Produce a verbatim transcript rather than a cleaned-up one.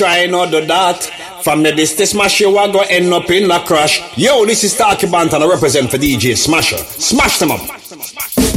try not do that. From the distance smash you are go end up in a crash. Yo, this is Starkey Banton, I represent for D J Smasher. Smash them up.